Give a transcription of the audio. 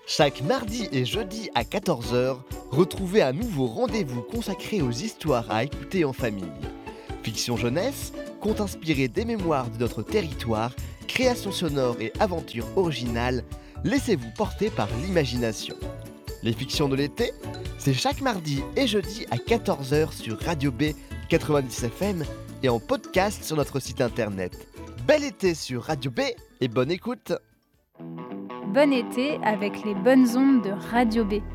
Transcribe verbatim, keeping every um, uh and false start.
Chaque mardi et jeudi à quatorze heures, retrouvez un nouveau rendez-vous consacré aux histoires à écouter en famille. Fiction jeunesse, contes inspirés des mémoires de notre territoire, créations sonores et aventures originales, laissez-vous porter par l'imagination. Les fictions de l'été, c'est chaque mardi et jeudi à quatorze heures sur Radio B quatre-vingt-dix F M et en podcast sur notre site internet. Bel été sur Radio B et bonne écoute! Bon été avec les bonnes ondes de Radio B.